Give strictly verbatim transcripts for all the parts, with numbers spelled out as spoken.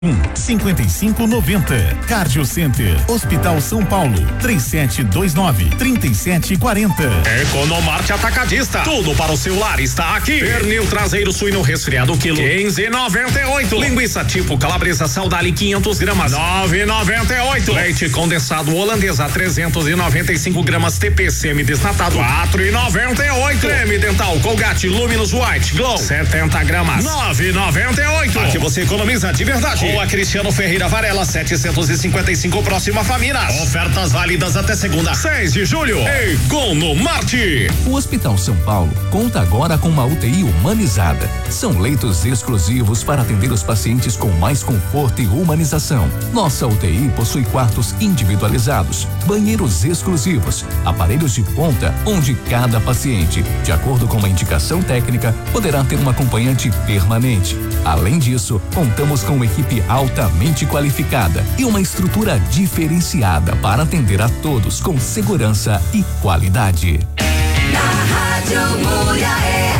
cinquenta e cinco noventa. Cardio Center, Hospital São Paulo, três sete dois nove, três sete quatro zero. Economarte Atacadista, tudo para o celular está aqui. Pernil traseiro suíno resfriado quilo quinze e noventa e oito. Linguiça tipo calabresa Saudale quinhentos gramas nove e noventa e oito. Leite condensado holandesa trezentos e noventa e cinco gramas T P semi desnatado quatro e noventa e oito. Creme dental Colgate Luminous White Glow setenta gramas nove e noventa e oito. Aqui você economiza de verdade. Rua Cristiano Ferreira Varela, setecentos e cinquenta e cinco, próxima Faminas. Ofertas válidas até segunda, seis de julho. Economarte. O Hospital São Paulo conta agora com uma U T I humanizada. São leitos exclusivos para atender os pacientes com mais conforto e humanização. Nossa U T I possui quartos individualizados, banheiros exclusivos, aparelhos de ponta, onde cada paciente, de acordo com uma indicação técnica, poderá ter um acompanhante permanente. Além disso, contamos com uma equipe altamente qualificada e uma estrutura diferenciada para atender a todos com segurança e qualidade. Na Rádio Muriaé,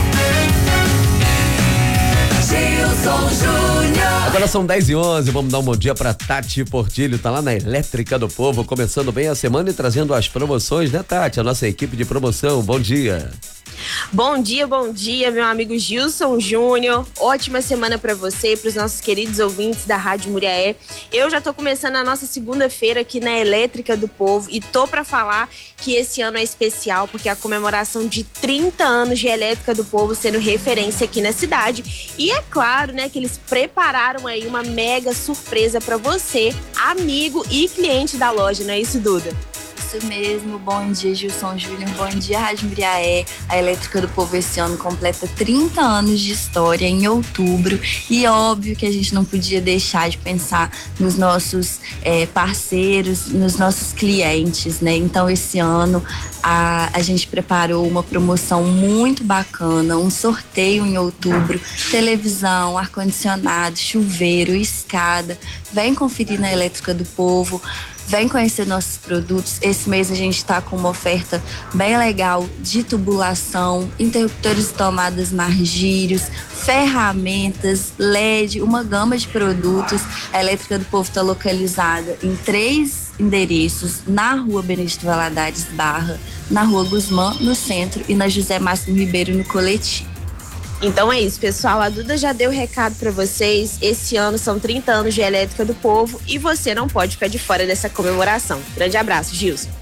Gilson Júnior. Agora são dez e onze, vamos dar um bom dia pra Tati Portilho, tá lá na Elétrica do Povo, começando bem a semana e trazendo as promoções, né, Tati? A nossa equipe de promoção, bom dia. Bom dia, bom dia, meu amigo Gilson Júnior. Ótima semana para você e para os nossos queridos ouvintes da Rádio Muriaé. Eu já tô começando a nossa segunda-feira aqui na Elétrica do Povo e tô para falar que esse ano é especial porque é a comemoração de trinta anos de Elétrica do Povo sendo referência aqui na cidade. E é claro, né, que eles prepararam aí uma mega surpresa para você, amigo e cliente da loja, não é isso, Duda? Isso mesmo, bom dia Gilson Júnior, bom dia Rádio Muriaé. A Elétrica do Povo esse ano completa trinta anos de história em outubro e óbvio que a gente não podia deixar de pensar nos nossos é, parceiros, nos nossos clientes, né? Então esse ano a, a gente preparou uma promoção muito bacana, um sorteio em outubro, televisão, ar-condicionado, chuveiro, escada. Vem conferir na Elétrica do Povo. Vem conhecer nossos produtos. Esse mês a gente está com uma oferta bem legal de tubulação, interruptores de tomadas Margírios, ferramentas, L E D, uma gama de produtos. A Elétrica do Povo está localizada em três endereços, na Rua Benedito Valadares Barra, na Rua Guzmã, no centro, e na José Máximo Ribeiro, no Coletivo. Então é isso, pessoal. A Duda já deu o recado para vocês. Esse ano são trinta anos de Elétrica do Povo e você não pode ficar de fora dessa comemoração. Grande abraço, Gilson.